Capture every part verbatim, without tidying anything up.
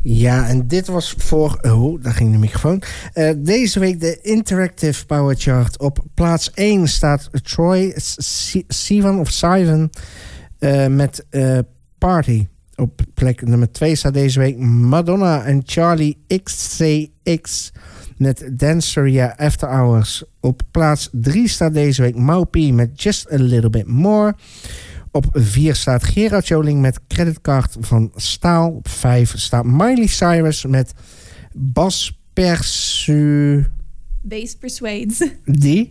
Ja, en dit was voor... Oh, daar ging de microfoon. Uh, deze week de Interactive Power Chart. Op plaats één staat Troy Sivan of Sivan uh, met uh, Party. Op plek nummer twee staat deze week Madonna en Charlie X C X met Danceria After Hours. Op plaats drie staat deze week Maupi met Just a Little Bit More. Op vier staat Gerard Joling met Creditcard van Staal. Op vijf staat Miley Cyrus met Bas Persu... Bass Persuades. Die.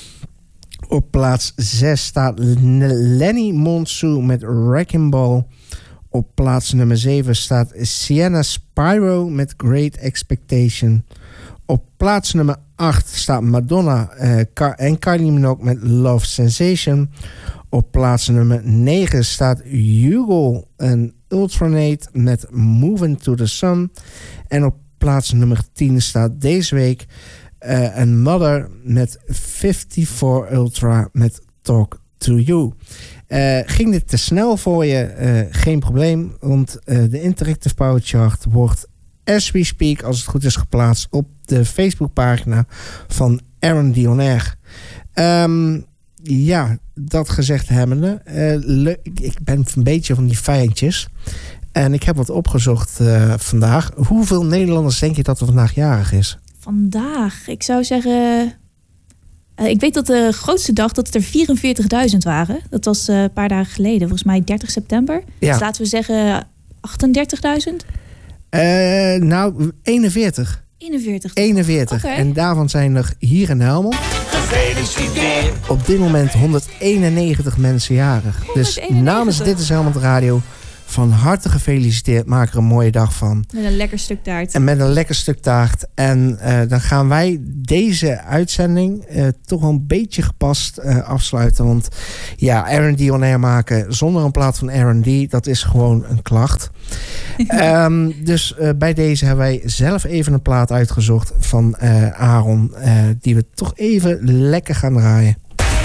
Op plaats zes staat Lenny Monsu met Wrecking Ball. Op plaats nummer zeven staat Sienna Spyro met Great Expectation. Op plaats nummer acht staat Madonna uh, en Kylie Minogue met Love Sensation. Op plaats nummer negen staat Hugo en Ultranate met Moving to the Sun. En op plaats nummer tien staat deze week uh, een Mother met vijfenvijftig Ultra met Talk to You. Uh, ging dit te snel voor je? Uh, geen probleem, want uh, de Interactive Power Chart wordt as we speak, als het goed is, geplaatst op de Facebookpagina van Aaron Dion Air. Um, ja, dat gezegd hebbende, uh, le- ik ben een beetje van die feitjes. En ik heb wat opgezocht uh, vandaag. Hoeveel Nederlanders denk je dat er vandaag jarig is? Vandaag? Ik zou zeggen... Uh, ik weet dat de grootste dag dat het er vierenveertigduizend waren. Dat was uh, een paar dagen geleden. Volgens mij dertig september. Ja. Dus laten we zeggen achtendertigduizend? Uh, nou, eenenveertig. eenenveertig. eenenveertig. Okay. En daarvan zijn er hier in Helmond Gefeliciteerd. op dit moment honderdeenennegentig mensen jarig. Dus honderdeenennegentig. namens Dit is Helmond Radio van harte gefeliciteerd. Maak er een mooie dag van. Met een lekker stuk taart. En met een lekker stuk taart. En uh, dan gaan wij deze uitzending uh, toch wel een beetje gepast uh, afsluiten. Want ja, R en D on air maken zonder een plaat van R en D, dat is gewoon een klacht. um, dus uh, bij deze hebben wij zelf even een plaat uitgezocht van uh, Aaron. Uh, die we toch even lekker gaan draaien.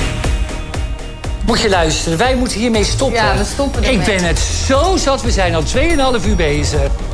Moet je luisteren, wij moeten hiermee stoppen. Ja, we stoppen ermee. Ik ben het zo zat, we zijn al tweeënhalf uur bezig.